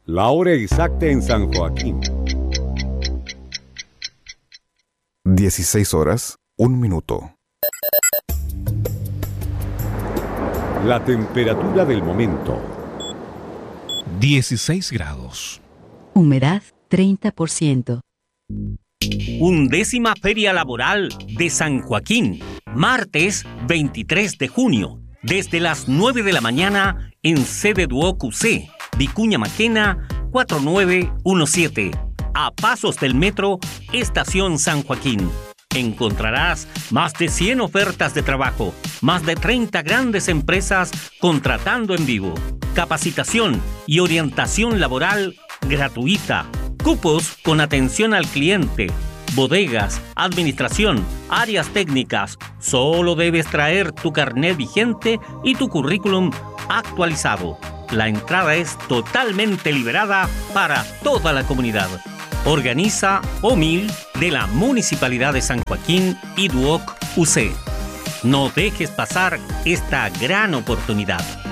La hora exacta en San Joaquín. 16:01. La temperatura del momento. 16 grados. Humedad 30%. 11ª Feria Laboral de San Joaquín, martes 23 de junio, desde las 9 de la mañana en sede Duoc UC, Vicuña Maquena, 4917, a pasos del metro, Estación San Joaquín. Encontrarás más de 100 ofertas de trabajo, más de 30 grandes empresas contratando en vivo, capacitación y orientación laboral gratuita, cupos con atención al cliente, bodegas, administración, áreas técnicas. Solo debes traer tu carnet vigente y tu currículum actualizado. La entrada es totalmente liberada para toda la comunidad. Organiza OMIL de la Municipalidad de San Joaquín y Duoc UC. No dejes pasar esta gran oportunidad.